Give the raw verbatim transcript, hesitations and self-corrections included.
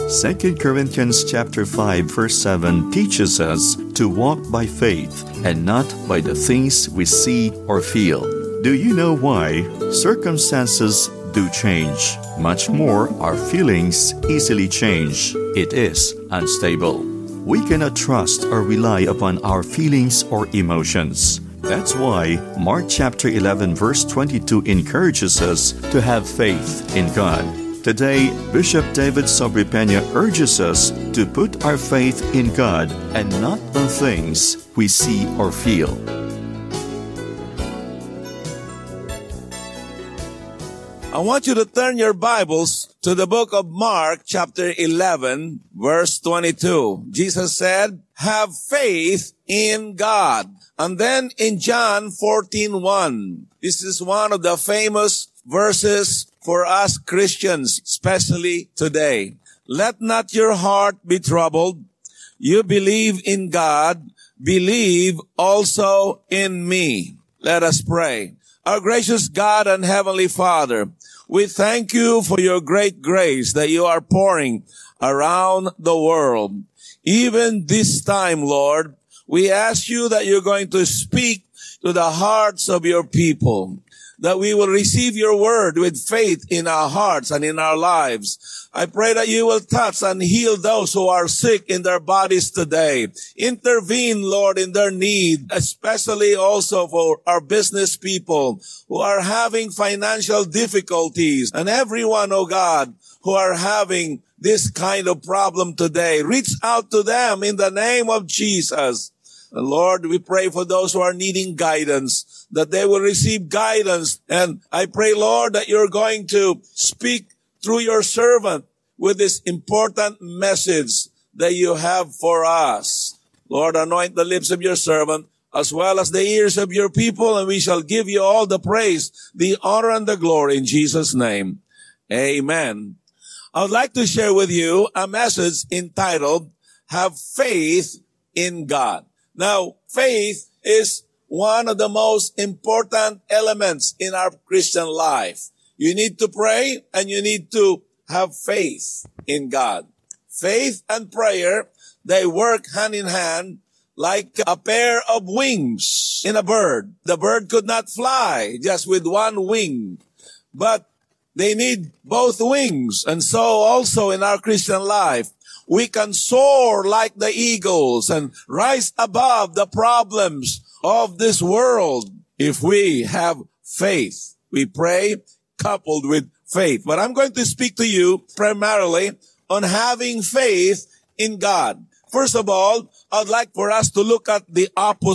Second Corinthians chapter five verse seven teaches us to walk by faith and not by the things we see or feel. Do you know why? Circumstances do change. Much more, our feelings easily change. It is unstable. We cannot trust or rely upon our feelings or emotions. That's why Mark chapter eleven verse twenty-two encourages us to have faith in God. Today, Bishop David Sobrepena urges us to put our faith in God and not on things we see or feel. I want you to turn your Bibles to the book of Mark chapter eleven verse twenty-two. Jesus said, have faith in God. And then in John fourteen one, this is one of the famous verses for us Christians, especially today. Let not your heart be troubled. You believe in God, believe also in me. Let us pray. Our gracious God and Heavenly Father, we thank you for your great grace that you are pouring around the world. Even this time, Lord, we ask you that you're going to speak to the hearts of your people, that we will receive your word with faith in our hearts and in our lives. I pray that you will touch and heal those who are sick in their bodies today. Intervene, Lord, in their need, especially also for our business people who are having financial difficulties, and everyone, oh God, who are having this kind of problem today. Reach out to them in the name of Jesus. And Lord, we pray for those who are needing guidance, that they will receive guidance. And I pray, Lord, that you're going to speak through your servant with this important message that you have for us. Lord, anoint the lips of your servant as well as the ears of your people, and we shall give you all the praise, the honor, and the glory in Jesus' name. Amen. I would like to share with you a message entitled, Have Faith in God. Now, faith is one of the most important elements in our Christian life. You need to pray and you need to have faith in God. Faith and prayer, they work hand in hand like a pair of wings in a bird. The bird could not fly just with one wing, but they need both wings. And so also in our Christian life, we can soar like the eagles and rise above the problems of this world if we have faith. We pray coupled with faith. But I'm going to speak to you primarily on having faith in God. First of all, I'd like for us to look at the opposite